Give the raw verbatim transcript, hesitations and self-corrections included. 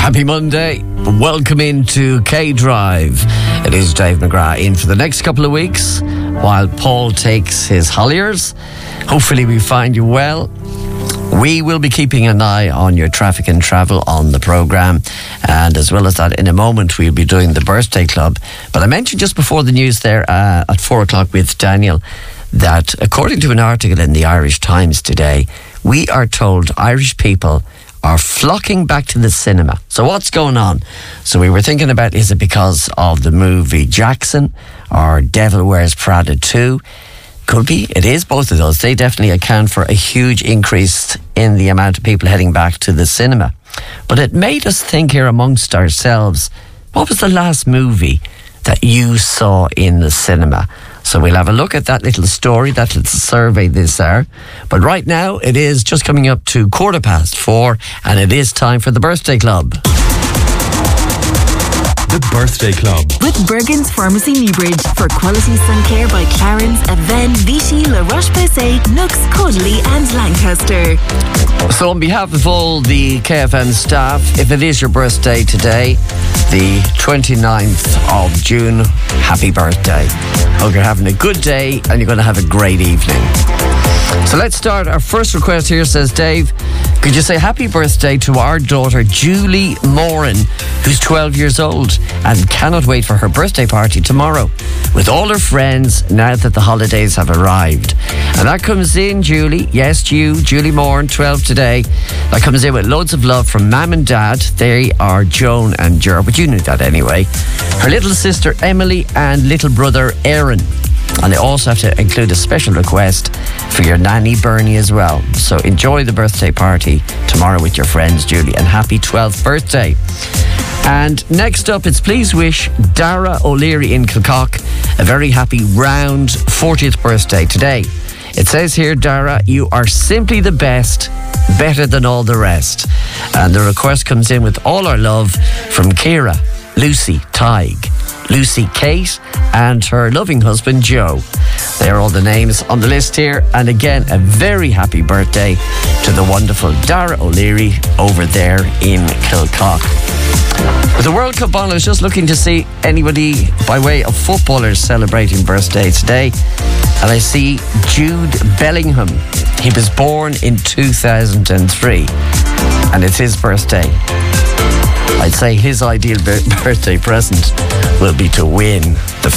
Happy Monday. Welcome into K-Drive. It is Dave McGrath in for the next couple of weeks while Paul takes his holidays. Hopefully we find you well. We will be keeping an eye on your traffic and travel on the programme, and as well as that, in a moment we'll be doing the birthday club. But I mentioned just before the news there uh, at four o'clock with Daniel that according to an article in the Irish Times today, we are told Irish people are flocking back to the cinema. So what's going on? So we were thinking about, is it because of the movie Jackson or Devil Wears Prada two? Could be. It is both of those. They definitely account for a huge increase in the amount of people heading back to the cinema. But it made us think here amongst ourselves, what was the last movie that you saw in the cinema? So we'll have a look at that little story, that little survey this hour. But right now, it is just coming up to quarter past four, and it is time for the birthday club. The Birthday Club. With Bergen's Pharmacy Newbridge for quality sun care by Clarence, Aven, Vichy, La Roche-Posay, Nux, Codley and Lancaster. So on behalf of all the K F M staff, if it is your birthday today, the twenty-ninth of June, happy birthday. Hope you're having a good day and you're going to have a great evening. So let's start. Our first request here says, Dave, could you say happy birthday to our daughter Julie Moran, who's twelve years old and cannot wait for her birthday party tomorrow with all her friends now that the holidays have arrived. And that comes in, Julie, yes, you, Julie Moran, twelve today. That comes in with loads of love from Mum and Dad. They are Joan and Ger, but you knew that anyway. Her little sister Emily and little brother Aaron. And they also have to include a special request for your nanny Bernie as well. So enjoy the birthday party tomorrow with your friends, Julie, and happy twelfth birthday. And next up, it's please wish Dara O'Leary in Kilcock a very happy round fortieth birthday today. It says here, Dara, you are simply the best, better than all the rest. And the request comes in with all our love from Ciara, Lucy, Tig, Lucy, Kate, and her loving husband, Joe. They're all the names on the list here. And again, a very happy birthday to the wonderful Dara O'Leary over there in Kilcock. With the World Cup on, I was just looking to see anybody by way of footballers celebrating birthdays today. And I see Jude Bellingham. He was born in two thousand three. And it's his birthday. I'd say his ideal birthday present will be to win the